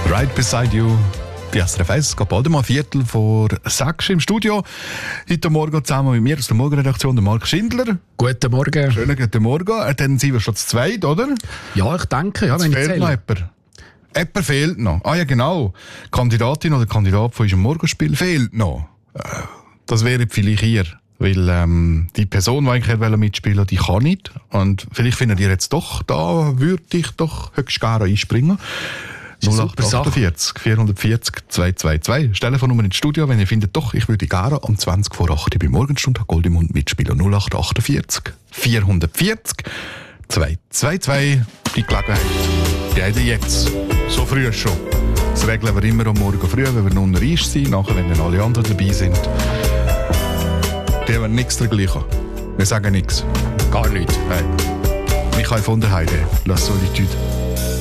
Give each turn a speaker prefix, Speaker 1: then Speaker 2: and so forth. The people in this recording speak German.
Speaker 1: Right Beside You. Bei SRF 1, es geht bald mal 5:45 im Studio. Heute Morgen zusammen mit mir aus der Morgenredaktion, der Marc Schindler.
Speaker 2: Guten Morgen.
Speaker 1: Schönen guten Morgen. Dann sind wir schon zu zweit, oder?
Speaker 2: Ja, ich denke, ja,
Speaker 1: Jetzt
Speaker 2: wenn ich
Speaker 1: fehlt
Speaker 2: zähle.
Speaker 1: noch jemand. Jemand fehlt noch. Ah ja, genau. Kandidatin oder Kandidat von unserem Morgenspiel fehlt noch. Das wäre vielleicht ihr. Weil die Person, die eigentlich mitspielen wollte, die kann nicht. Und vielleicht findet ihr jetzt doch, da würde ich doch höchst gerne einspringen. 0848 440 222. Telefonnummer ins Studio, wenn ihr findet, doch, ich würde gerne um 20 vor 8 bei Morgenstund Gold im Mund mitspielen. 0848 440 222. Die Gelegenheit, die habt ihr jetzt. So früh schon. Das regeln wir immer am Morgen früh, wenn wir noch unter Eis sind. Nachher, wenn dann alle anderen dabei sind. Die haben nichts dergleichen. Wir sagen nichts.
Speaker 2: Gar nichts.
Speaker 1: Hey. Michael von der Heide, La Solitude.